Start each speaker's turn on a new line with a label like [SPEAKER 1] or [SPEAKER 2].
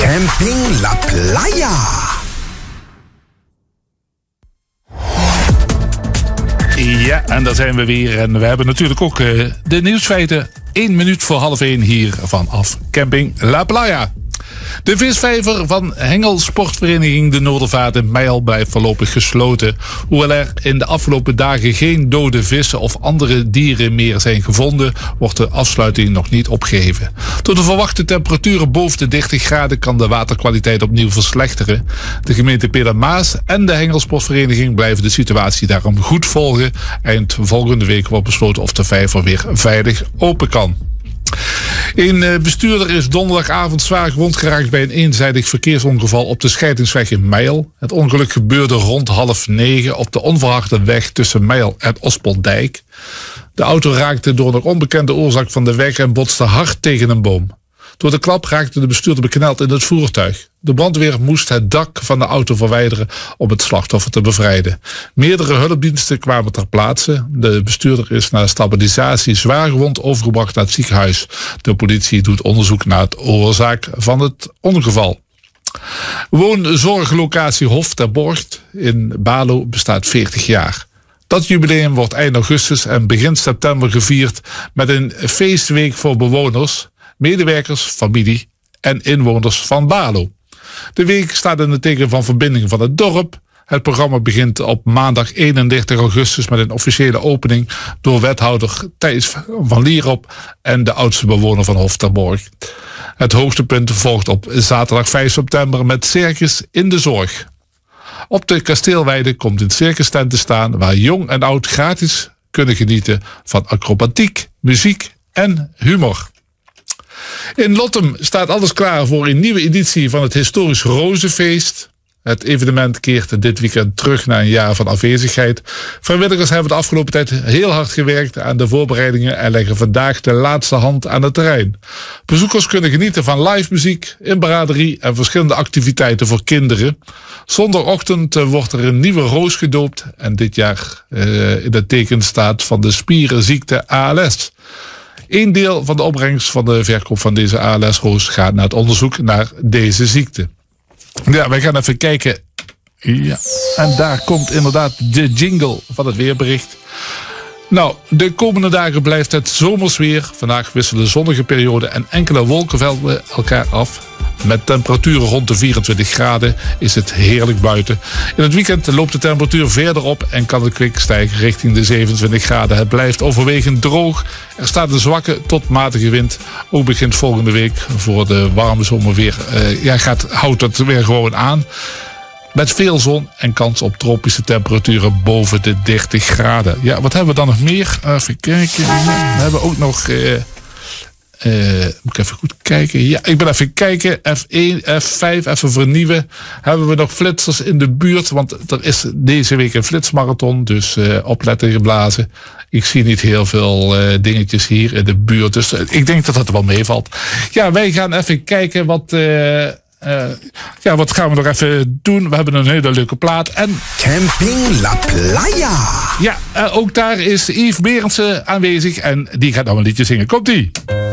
[SPEAKER 1] Camping La Playa.
[SPEAKER 2] Ja, en daar zijn we weer. En we hebben natuurlijk ook de nieuwsfeiten 1 minuut voor 12:30 hier vanaf Camping La Playa. De visvijver van Hengel Sportvereniging de Noordervaart in Mijl blijft voorlopig gesloten. Hoewel er in de afgelopen dagen geen dode vissen of andere dieren meer zijn gevonden, wordt de afsluiting nog niet opgeheven. Door de verwachte temperaturen boven de 30 graden kan de waterkwaliteit opnieuw verslechteren. De gemeente Pedermaas en de Hengel Sportvereniging blijven de situatie daarom goed volgen. Eind volgende week wordt besloten of de vijver weer veilig open kan. Een bestuurder is donderdagavond zwaar gewond geraakt bij een eenzijdig verkeersongeval op de scheidingsweg in Mijl. Het ongeluk gebeurde rond 8:30 op de onverharde weg tussen Mijl en Ospeldijk. De auto raakte door een onbekende oorzaak van de weg en botste hard tegen een boom. Door de klap raakte de bestuurder bekneld in het voertuig. De brandweer moest het dak van de auto verwijderen om het slachtoffer te bevrijden. Meerdere hulpdiensten kwamen ter plaatse. De bestuurder is na stabilisatie zwaar gewond overgebracht naar het ziekenhuis. De politie doet onderzoek naar de oorzaak van het ongeval. Woonzorglocatie Hof ter Borgt in Balo bestaat 40 jaar. Dat jubileum wordt eind augustus en begin september gevierd met een feestweek voor bewoners, medewerkers, familie en inwoners van Balo. De week staat in het teken van verbinding van het dorp. Het programma begint op maandag 31 augustus met een officiële opening door wethouder Thijs van Lierop en de oudste bewoner van Hof ter Borg. Het hoogtepunt volgt op zaterdag 5 september met Circus in de Zorg. Op de kasteelweide komt een circustent te staan waar jong en oud gratis kunnen genieten van acrobatiek, muziek en humor. In Lottem staat alles klaar voor een nieuwe editie van het historisch Rozenfeest. Het evenement keert dit weekend terug na een jaar van afwezigheid. Vrijwilligers hebben de afgelopen tijd heel hard gewerkt aan de voorbereidingen en leggen vandaag de laatste hand aan het terrein. Bezoekers kunnen genieten van live muziek, inbraderie en verschillende activiteiten voor kinderen. Zondagochtend wordt er een nieuwe roos gedoopt en dit jaar in het teken staat van de spierenziekte ALS. Een deel van de opbrengst van de verkoop van deze ALS-roos gaat naar het onderzoek naar deze ziekte. Ja, wij gaan even kijken. Ja, en daar komt inderdaad de jingle van het weerbericht. Nou, de komende dagen blijft het zomers weer. Vandaag wisselen zonnige perioden en enkele wolkenvelden elkaar af. Met temperaturen rond de 24 graden is het heerlijk buiten. In het weekend loopt de temperatuur verder op en kan het kwik stijgen richting de 27 graden. Het blijft overwegend droog. Er staat een zwakke tot matige wind. Ook begint volgende week voor de warme zomer weer. Houdt het weer gewoon aan. Met veel zon en kans op tropische temperaturen boven de 30 graden. Ja, wat hebben we dan nog meer? Even kijken. We hebben ook nog... moet ik even goed kijken. Ja, ik ben even kijken. F1, F5, even vernieuwen. Hebben we nog flitsers in de buurt? Want er is deze week een flitsmarathon. Dus opletten geblazen. Ik zie niet heel veel dingetjes hier in de buurt. Dus ik denk dat het wel meevalt. Ja, wij gaan even kijken wat... wat gaan we nog even doen? We hebben een hele leuke plaat. En
[SPEAKER 1] Camping La Playa.
[SPEAKER 2] Ja, ook daar is Yves Berendsen aanwezig. En die gaat nou een liedje zingen. Komt-ie!